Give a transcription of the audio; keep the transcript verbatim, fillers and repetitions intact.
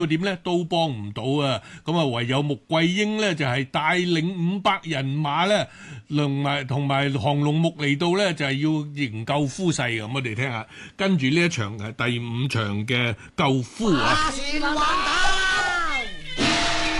點咧都幫唔到啊！咁啊，唯有穆桂英咧就係、是、帶領五百人馬咧，同埋同埋降龍木嚟到咧，就係、是、要營救夫婿咁。我哋聽下，跟住呢一場係第五場嘅救夫啊！